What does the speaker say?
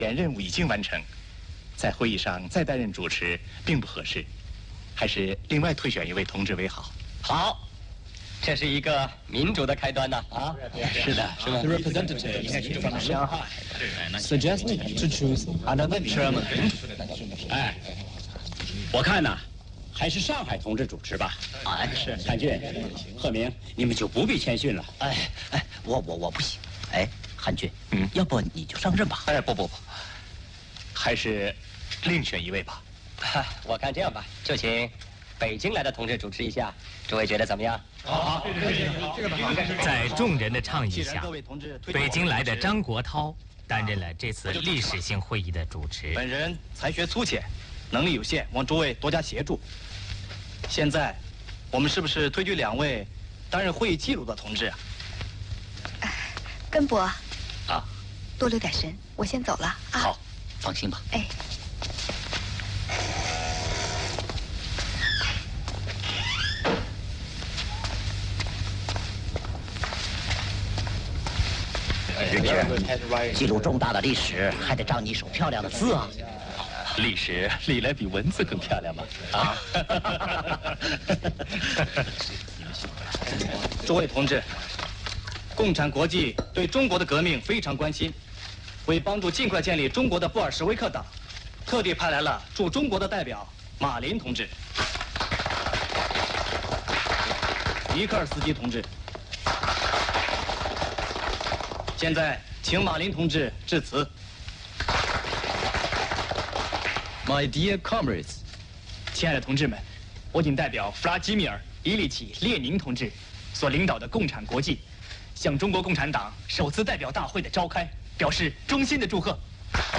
任务已经完成，在会议上再担任主持并不合适，还是另外推选一位同志为好。 好，这是一个民主的开端呢。啊， 是的，是吧 The representative from Shanghai suggested to choose another chairman. 哎，我看呐，还是上海同志主持吧。 哎，是韩俊、贺明，你们就不必谦逊了。 哎，我不行。哎，韩俊，要不你就上任吧。 哎，不，还是另选一位吧。 我看这样吧，就请北京来的同志主持一下，诸位觉得怎么样？ 好， 在众人的倡议下，北京来的张国焘担任了这次历史性会议的主持。 本人才学粗浅，能力有限，望诸位多加协助。现在，我们是不是推举2位担任会议记录的同志啊？ 根伯， 啊， 多留点神，我先走了啊。 好，放心吧。 哎。 日志，记录重大的历史，还得仗你手漂亮的字啊。 历史历来比文字更漂亮嘛。 啊！ 诸位同志，共产国际对中国的革命非常关心，为帮助尽快建立中国的布尔什维克党，特地派来了驻中国的代表马林同志、尼克尔斯基同志。现在，请马林同志致辞。 My dear comrades， 亲爱的同志们，我谨代表弗拉基米尔·伊利奇·列宁同志所领导的共产国际，向中国共产党首次代表大会的召开表示衷心的祝贺。